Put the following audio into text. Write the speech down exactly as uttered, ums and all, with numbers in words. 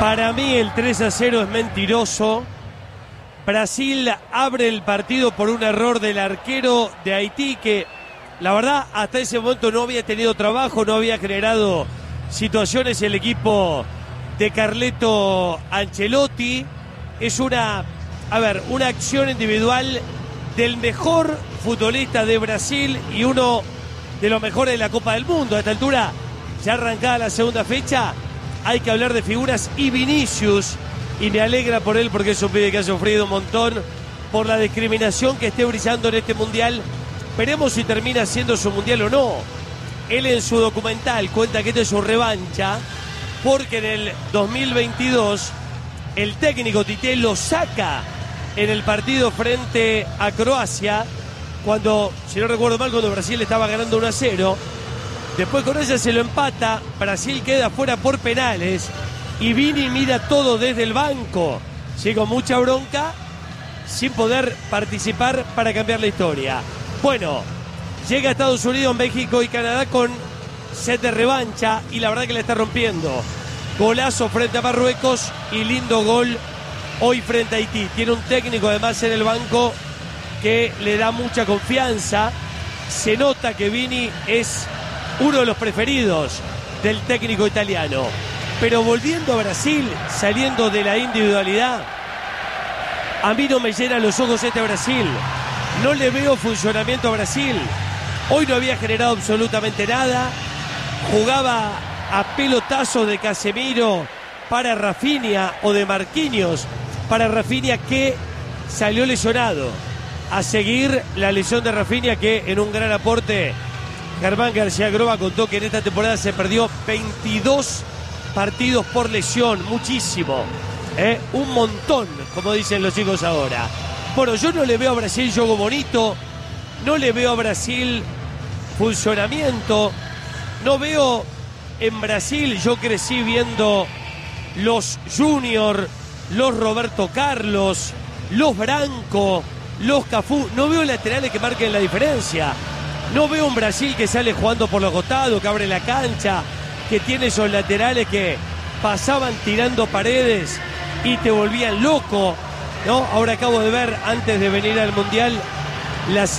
Para mí el tres a cero es mentiroso. Brasil abre el partido por un error del arquero de Haití que, la verdad, hasta ese momento no había tenido trabajo, no había generado situaciones el equipo de Carleto Ancelotti. Es una, a ver, una acción individual del mejor futbolista de Brasil y uno de los mejores de la Copa del Mundo. A esta altura, ya arrancada la segunda fecha, hay que hablar de figuras y Vinicius, y me alegra por él porque es un pibe que ha sufrido un montón por la discriminación, que esté brillando en este mundial. Veremos si termina siendo su mundial o no. Él en su documental cuenta que esta es su revancha porque en el dos mil veintidós el técnico Tite lo saca en el partido frente a Croacia, cuando, si no recuerdo mal, cuando Brasil estaba ganando uno a cero. Después con ella se lo empata, Brasil queda fuera por penales y Vini mira todo desde el banco, sí, con mucha bronca, sin poder participar para cambiar la historia. Bueno, llega a Estados Unidos, México y Canadá con set de revancha y la verdad que la está rompiendo. Golazo frente a Marruecos y lindo gol hoy frente a Haití. Tiene un técnico además en el banco que le da mucha confianza. Se nota que Vini es uno de los preferidos del técnico italiano. Pero volviendo a Brasil, saliendo de la individualidad, a mí no me llenan los ojos este Brasil. No le veo funcionamiento a Brasil. Hoy no había generado absolutamente nada. Jugaba a pelotazo de Casemiro para Rafinha o de Marquinhos para Rafinha, que salió lesionado. A seguir la lesión de Rafinha, que en un gran aporte Germán García Groba contó que en esta temporada se perdió veintidós partidos por lesión, muchísimo, ¿eh? Un montón, como dicen los chicos ahora. Bueno, yo no le veo a Brasil juego bonito, no le veo a Brasil funcionamiento, no veo en Brasil, yo crecí viendo los Junior, los Roberto Carlos, los Branco, los Cafú, no veo laterales que marquen la diferencia. No veo un Brasil que sale jugando por los costados, que abre la cancha, que tiene esos laterales que pasaban tirando paredes y te volvían loco, ¿no? Ahora acabo de ver, antes de venir al Mundial, la